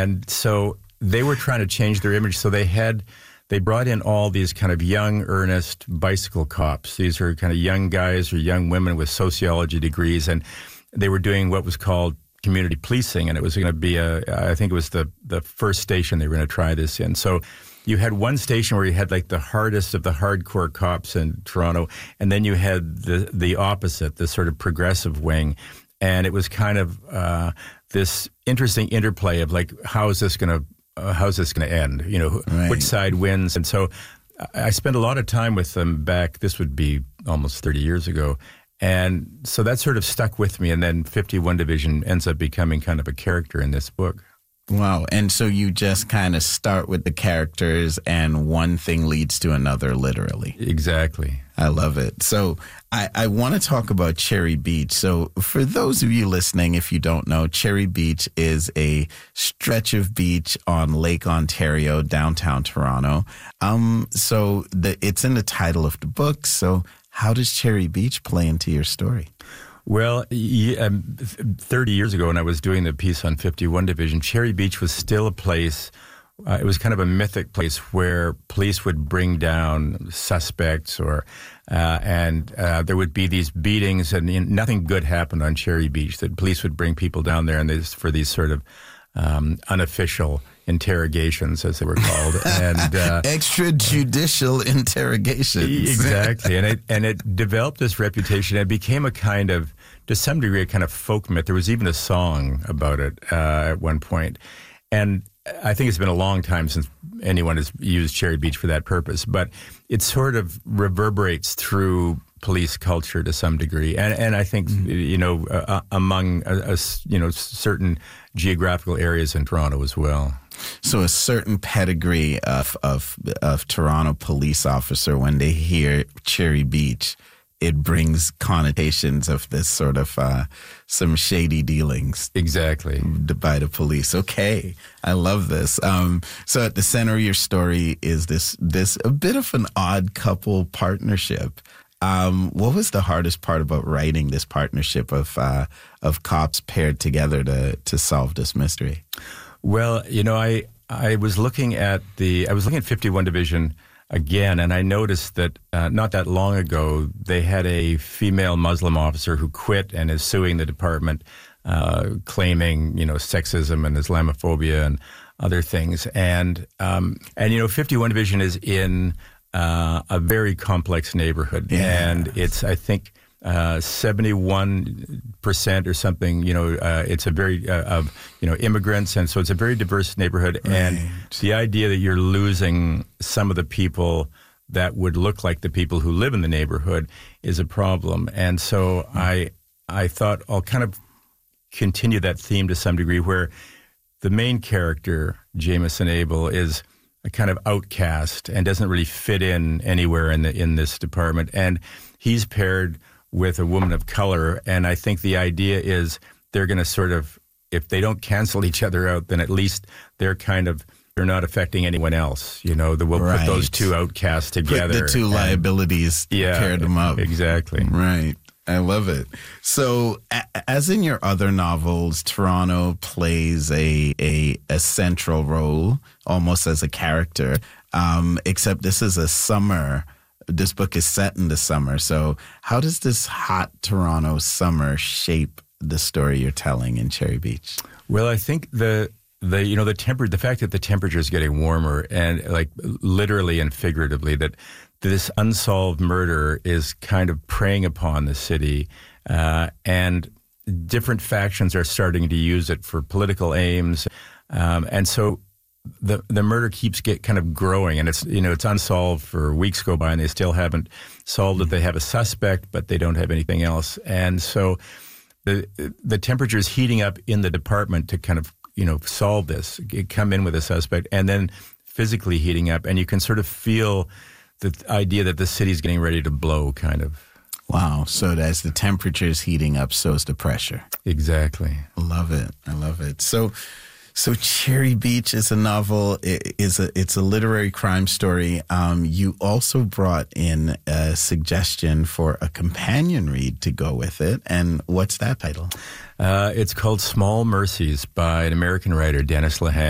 And so they were trying to change their image. So they brought in all these kind of young, earnest bicycle cops. These are kind of young guys or young women with sociology degrees, and they were doing what was called community policing, and it was going to be I think it was the first station they were going to try this in. So you had one station where you had like the hardest of the hardcore cops in Toronto, and then you had the opposite, the sort of progressive wing. And it was kind of this interesting interplay of like, how's this going to end? You know, right. Which side wins? And so I spent a lot of time with them back. This would be almost 30 years ago. And so that sort of stuck with me. And then 51 Division ends up becoming kind of a character in this book. Wow. And so you just kind of start with the characters and one thing leads to another, literally. Exactly. I love it. So I want to talk about Cherry Beach. So for those of you listening, if you don't know, Cherry Beach is a stretch of beach on Lake Ontario, downtown Toronto. So it's in the title of the book. So how does Cherry Beach play into your story? Well, 30 years ago when I was doing the piece on 51 Division, Cherry Beach was still a place, it was kind of a mythic place where police would bring down suspects and there would be these beatings and nothing good happened on Cherry Beach. The police would bring people down there for these sort of unofficial interrogations, as they were called, and extrajudicial interrogations. Exactly, and it developed this reputation. It became a kind of, to some degree, a kind of folk myth. There was even a song about it at one point, and I think it's been a long time since anyone has used Cherry Beach for that purpose. But it sort of reverberates through police culture to some degree, and I think among certain geographical areas in Toronto as well. So a certain pedigree of Toronto police officer, when they hear Cherry Beach, it brings connotations of this sort of some shady dealings. Exactly. By the police. Okay. I love this. So at the center of your story is this a bit of an odd couple partnership. What was the hardest part about writing this partnership of cops paired together to solve this mystery? Well, I was looking at 51 Division again, and I noticed that not that long ago they had a female Muslim officer who quit and is suing the department, claiming sexism and Islamophobia and other things. And 51 Division is in a very complex neighborhood, and it's, I think, 71% or something. It's a very immigrants, and so it's a very diverse neighborhood. Right. And the idea that you're losing some of the people that would look like the people who live in the neighborhood is a problem. And so I thought I'll kind of continue that theme to some degree, where the main character, Jameson Abel, is a kind of outcast and doesn't really fit in anywhere in this department. And he's paired with a woman of color. And I think the idea is they're going to sort of, if they don't cancel each other out, then at least they're not affecting anyone else. We'll put those two outcasts together. Put the two liabilities, pair them up. Exactly. Right. I love it. So, as in your other novels, Toronto plays a central role, almost as a character, except this is a summer. This book is set in the summer. So how does this hot Toronto summer shape the story you're telling in Cherry Beach? Well, I think the fact that the temperature is getting warmer, and like literally and figuratively, that this unsolved murder is kind of preying upon the city, and different factions are starting to use it for political aims, and so the murder keeps kind of growing, and it's unsolved for weeks go by, and they still haven't solved it. They have a suspect, but they don't have anything else, and so the temperature is heating up in the department to kind of solve this. Come in with a suspect, and then physically heating up, and you can sort of feel the idea that the city's getting ready to blow, kind of. Wow. So as the temperature is heating up, so is the pressure. Exactly. I love it. So Cherry Beach is a novel. It's a literary crime story. You also brought in a suggestion for a companion read to go with it. And what's that title? It's called Small Mercies by an American writer, Dennis Lehane.